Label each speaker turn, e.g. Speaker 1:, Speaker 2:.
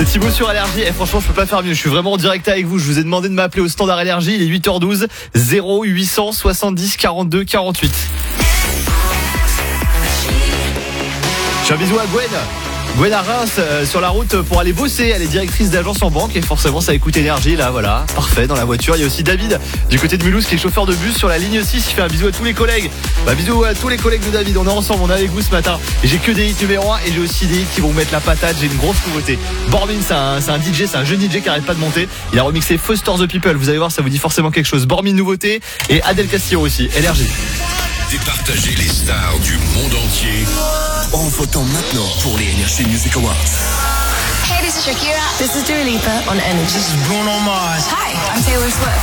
Speaker 1: C'est Thibaut sur Énergie. Et franchement, je peux pas faire mieux. Je suis vraiment en direct avec vous. Je vous ai demandé de m'appeler au standard Énergie. Il est 8h12 0800 70 42 48. Je fais un bisou à Gwen. Gwen à Reims sur la route pour aller bosser. Elle est directrice d'agence en banque et forcément ça écoute Énergie là, voilà, parfait dans la voiture. Il y a aussi David du côté de Mulhouse qui est chauffeur de bus sur la ligne 6. Il fait un bisou à tous les collègues. Bisous à tous les collègues de David. On est ensemble, on est avec vous ce matin. Et j'ai que des hits numéro 1 et j'ai aussi des hits qui vont mettre la patate. J'ai une grosse nouveauté. Bormin, c'est un DJ, c'est un jeune DJ qui arrête pas de monter. Il a remixé Foster the People. Vous allez voir, ça vous dit forcément quelque chose. Bormin nouveauté et Adel Castillo aussi. Énergie.
Speaker 2: Départagez les stars du monde entier en votant maintenant pour les Energy Music Awards.
Speaker 3: Hey, this is Shakira.
Speaker 4: This is Dua Lipa on Energy.
Speaker 5: This is Bruno Mars.
Speaker 3: Hi, I'm Taylor Swift.